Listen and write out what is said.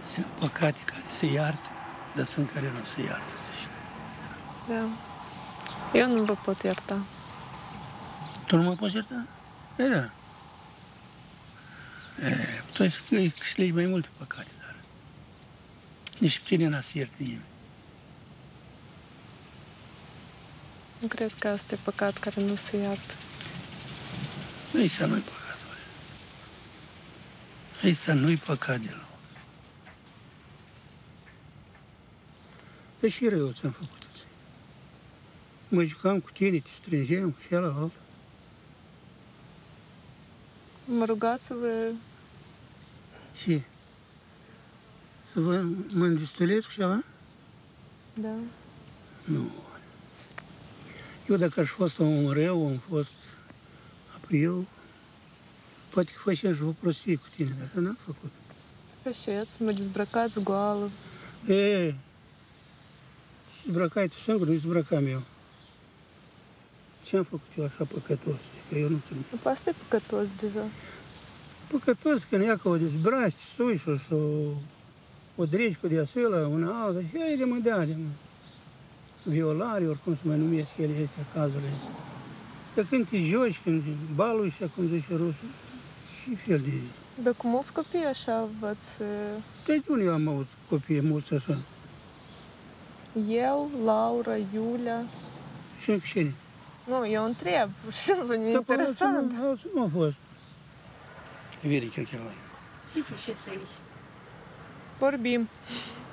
Sunt păcate care se iartă, dar sunt care nu se iartă. Da. Eu nu vă pot ierta. Tu nu mă poți ierta? E, da. Tu ai să legi mai multe păcate, dar nici pe tine n-a să ierte nimeni. Nu cred că asta e păcat care nu se iartă. Aici nu-i păcatul. Aici nu-i păcat deloc. Dar și rău ți-am făcut. Mă jucam cu tine, te strângeam și ala altă. Mă rugați să vă... Ce? Să mă îndestulez cu ceva? Da. Nu. Eu dacă aș fost om rău, am fost... Apoi eu... Poate că făceam și o prostie cu tine, dar n-am făcut. Făceți, mă dezbrăcați goală. E, dezbrăcai tu singur, nu dezbrăcam eu. Ce-am făcut eu așa păcătos? Că eu nu țin. După asta e păcătos deja. Păcătos când ia că o dezbraci, sui și o dregi cu deasila, una alta, și aia de mă dea de mă. Violari, oricum se mai numesc ele astea, cazurile astea. Dar când te joci, când balui și cum zice rusul, și fel de... Dar cu mulți copii așa v-ați... De unde eu am avut copii mulți așa? Eu, Laura, Iulia... Și încă cine? Nu, eu întreb, și nu e interesant. Alții nu au fost. Veri, chiar ceva. Ce faceți aici? Vorbim.